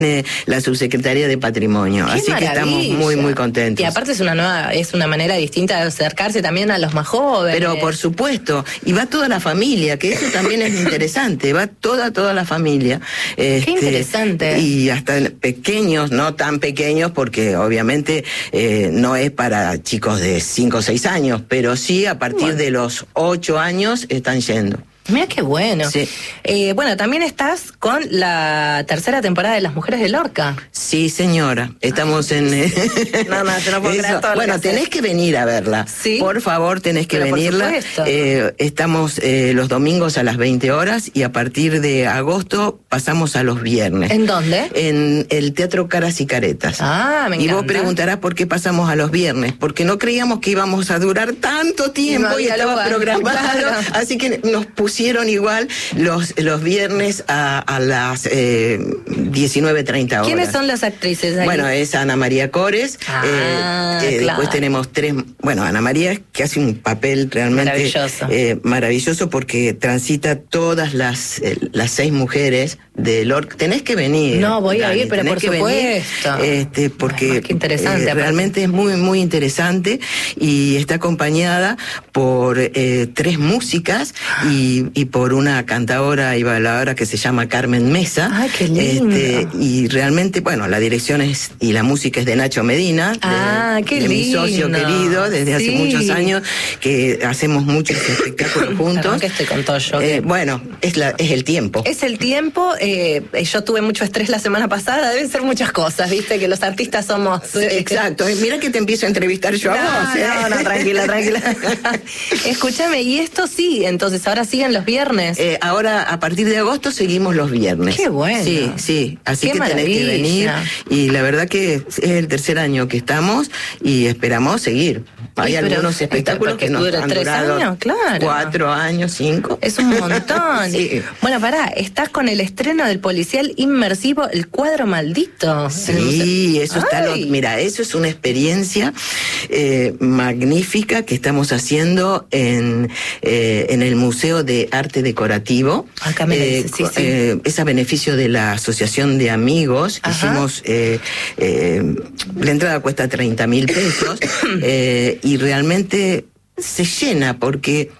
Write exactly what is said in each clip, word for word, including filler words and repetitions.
eh, la subsecretaría de Patrimonio. ¡Qué Así maravilla! que estamos muy, muy contentos. Y aparte es una nueva, es una manera distinta de acercarse también a los más jóvenes. Pero por supuesto, y va toda la familia, que eso también es interesante, va toda, toda la familia. Este, Qué interesante. Y hasta pequeños, no tan pequeños, porque obviamente eh, no es para chicos de cinco o seis años, pero sí a partir bueno. de los ocho años están yendo. Mira qué bueno. Sí. Eh, bueno, también estás con la tercera temporada de Las Mujeres de Lorca. Sí, señora. Estamos Ay, en... Eh, no, no, yo no puedo creer todo. Bueno, que tenés que venir a verla. Sí. Por favor, tenés que Pero venirla. Eh, estamos eh, los domingos a las veinte horas y a partir de agosto pasamos a los viernes. ¿En dónde? En el Teatro Caras y Caretas. Ah, me encanta. Y vos preguntarás por qué pasamos a los viernes. Porque no creíamos que íbamos a durar tanto tiempo no y estaba lugar. programado. Claro. Así que nos pusimos Pusieron igual los, los viernes a, a las eh, diecinueve treinta horas. ¿Quiénes son las actrices ahí? Bueno, es Ana María Cores. Ah, eh, eh, claro. Después tenemos tres. Bueno, Ana María que hace un papel realmente maravilloso, eh, maravilloso porque transita todas las, eh, las seis mujeres de Lorca. Tenés que venir. No, voy Dani, a ir, pero por que supuesto. Venir, este, porque Ay, qué interesante, eh, realmente es muy, muy interesante y está acompañada por eh, tres músicas y y por una cantadora y bailadora que se llama Carmen Mesa. ¡Ay, qué lindo! Este, y realmente, bueno, la dirección es y la música es de Nacho Medina, ah, de, qué de lindo. mi socio querido, desde sí. hace muchos años que hacemos muchos espectáculos juntos. Perdón que estoy con todo yo. Eh, bueno, es, la, es el tiempo. Es el tiempo. Eh, yo tuve mucho estrés la semana pasada, deben ser muchas cosas, ¿viste? Que los artistas somos... Eh, Exacto. Que... Mira que te empiezo a entrevistar yo no, a vos. ¿eh? No, no, tranquila, tranquila. Escúchame, y esto sí, entonces ahora siguen los viernes. Eh, ahora, a partir de agosto, seguimos los viernes. ¡Qué bueno! Sí, sí. Así Qué que maravilla. tenés que venir. Y la verdad que es el tercer año que estamos y esperamos seguir. Hay sí, algunos espectáculos que nos han tres durado años, claro. cuatro años, cinco. Es un montón. Sí. Bueno, pará, estás con el estreno del policial inmersivo El Cuadro Maldito. Sí, eso Ay. está... Lo, mira, eso es una experiencia eh, magnífica que estamos haciendo en, eh, en el Museo de Arte Decorativo. Acá me eh, dice, sí, sí. Eh, es a beneficio de la Asociación de Amigos. Ajá. Hicimos... Eh, eh, la entrada cuesta treinta mil pesos eh, y realmente se llena porque...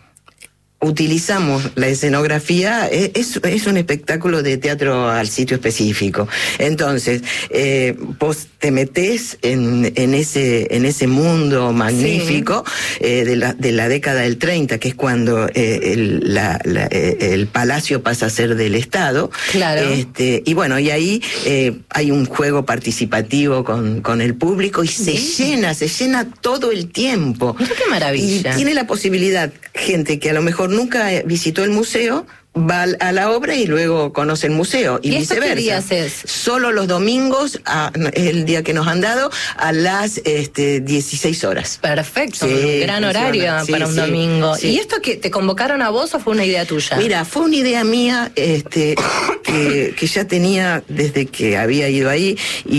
utilizamos la escenografía, es, es un espectáculo de teatro al sitio específico. Entonces, eh, vos te metés en, en ese en ese mundo magnífico sí. eh, de, la, de la década del treinta, que es cuando eh, el, la, la, eh, el palacio pasa a ser del Estado. Claro. Este, y bueno, y ahí eh, hay un juego participativo con, con el público y se sí. llena, se llena todo el tiempo. Mira qué maravilla. Y tiene la posibilidad, gente que a lo mejor nunca visitó el museo, va a la obra y luego conoce el museo y, ¿Y viceversa. ¿Qué días es? Solo los domingos, a, el día que nos han dado, a las este, dieciséis horas. Perfecto, sí, un gran horario sí, para un sí, domingo. Sí. ¿Y esto que te convocaron a vos o fue una idea tuya? Mira, fue una idea mía este, que, que ya tenía desde que había ido ahí,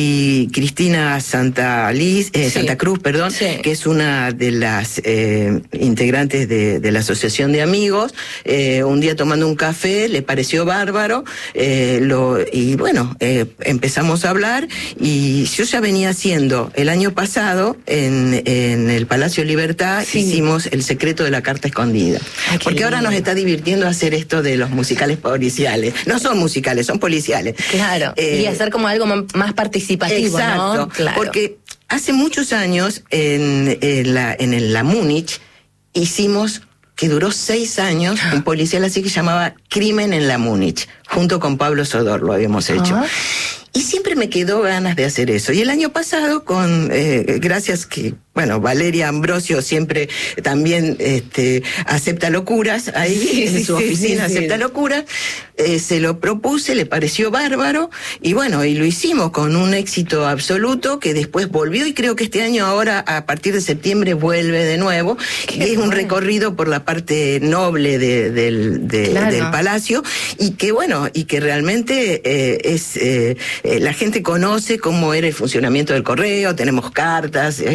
y Cristina Santa, Liz, eh, sí. Santa Cruz, perdón, sí. que es una de las eh, integrantes de, de la Asociación de Amigos, eh, un día tomando un café, le pareció bárbaro, eh, lo, y bueno, eh, empezamos a hablar, y yo ya venía haciendo el año pasado en, en el Palacio Libertad, sí. hicimos El secreto de la carta escondida. Ay, porque lindo. ahora nos está divirtiendo hacer esto de los musicales policiales. No son musicales, son policiales. Claro, eh, y hacer como algo más participativo, exacto, ¿no? Claro. Porque hace muchos años en, en, la, en el, la Múnich hicimos... que duró seis años, un policial así que llamaba Crimen en la Múnich, junto con Pablo Sodor lo habíamos hecho. Uh-huh. Y siempre me quedó ganas de hacer eso. Y el año pasado, con eh, gracias que, bueno, Valeria Ambrosio siempre también este, acepta locuras, ahí sí, en su sí, oficina sí, acepta sí. locuras, eh, se lo propuse, le pareció bárbaro, y bueno, y lo hicimos con un éxito absoluto, que después volvió, y creo que este año ahora, a partir de septiembre, vuelve de nuevo. Qué es bueno. Un recorrido por la parte noble de, de, de, claro. del palacio, y que bueno, y que realmente eh, es... Eh, Eh, la gente conoce cómo era el funcionamiento del correo, tenemos cartas, eh, ojalá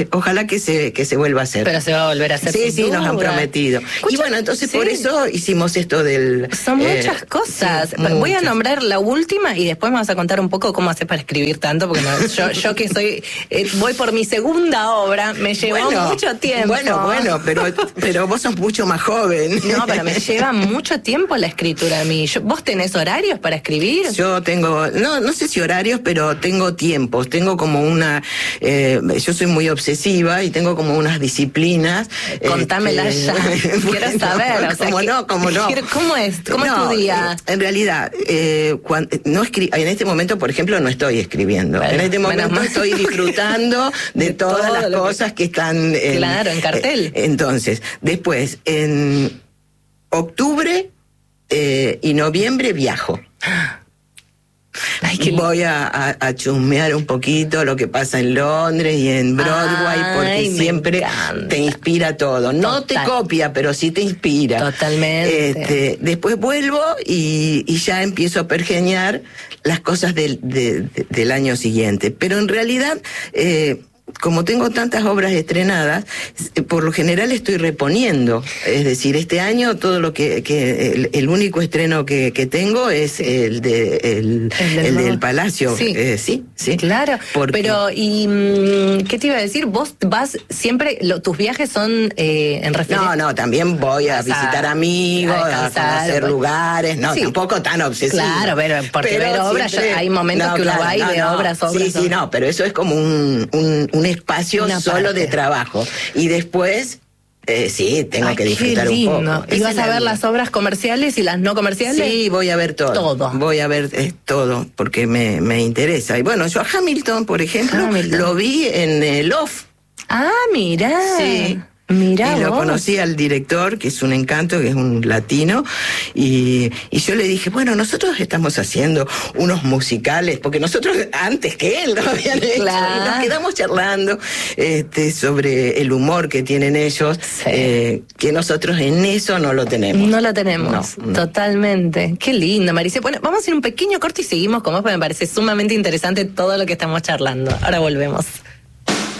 que se, que se vuelva a hacer. Pero se va a volver a hacer. Sí, sí, duda. nos han prometido. Escucha, y bueno, entonces sí. por eso hicimos esto del... Son eh, muchas cosas. sí, Voy muchas. a nombrar la última y después me vas a contar un poco cómo haces para escribir tanto, porque no, yo, yo que soy, eh, voy por mi segunda obra, me llevó Bueno, mucho tiempo. Bueno, bueno, pero, pero vos sos mucho más joven. No, pero me lleva mucho tiempo la escritura a mí. Yo- ¿Vos tenés horarios para escribir? Yo tengo, no, no sé si horarios, pero tengo tiempos, tengo como una, eh, yo soy muy obsesiva y tengo como unas disciplinas. Contámelas este, ya. Quiero bueno, saber. O sea, ¿cómo que- no? ¿Cómo no? ¿Cómo es? ¿Cómo No, es tu día? eh, En realidad, eh, cuan- no escri- en este momento, por ejemplo, no estoy escribiendo. Bueno, en este menos momento mal. estoy disfrutando de, De todas todo las lo que- cosas que, están en, Claro, en cartel. eh, entonces, después, en octubre eh, y noviembre viajo. Ay, qué Voy a, a, a chusmear un poquito lo que pasa en Londres y en Broadway, porque Ay, me siempre encanta. te inspira todo. No te Total. copia, pero sí te inspira. Totalmente. Este, después vuelvo y, y ya empiezo a pergeñar las cosas del, de- de- del año siguiente. Pero en realidad, eh, como tengo tantas obras estrenadas, eh, por lo general estoy reponiendo. Es decir, este año todo lo que, que el, el único estreno que, que tengo es el de el, El del el nuevo- del Palacio. Sí. Eh, sí, sí. Claro, Porque- pero ¿y mm, qué te iba a decir? Vos vas siempre, lo- tus viajes son eh, en referencia. No, no, también voy a Vas a- visitar amigos, a a, descansar, conocer pues. lugares, no, Sí. tampoco tan obsesivo. Claro, pero porque ver obras, ya hay momentos que uno va y ve obras, obras, Sí, sí, obras. no, pero eso es como un, un, un espacio Una solo parte. de trabajo. Y después, eh, sí, tengo Ay, que qué disfrutar lindo. un poco. ¿Y Esa vas es a la ver vida. las obras comerciales y las no comerciales? Sí, voy a ver todo. Todo. Voy a ver eh, todo, porque me, me interesa. Y bueno, yo a Hamilton, por ejemplo, Hamilton. lo vi en el Off. Ah, mirá. Sí. Mirá Y lo vos. conocí al director, que es un encanto, que es un latino, y, y yo le dije, bueno, nosotros estamos haciendo unos musicales, porque nosotros antes que él lo habían hecho, Claro. y nos quedamos charlando este, sobre el humor que tienen ellos, Sí. eh, que nosotros en eso no lo tenemos. No lo tenemos, No, no. totalmente. Qué lindo, Maricé. Bueno, vamos a hacer un pequeño corte y seguimos con vos, porque me parece sumamente interesante todo lo que estamos charlando. Ahora volvemos.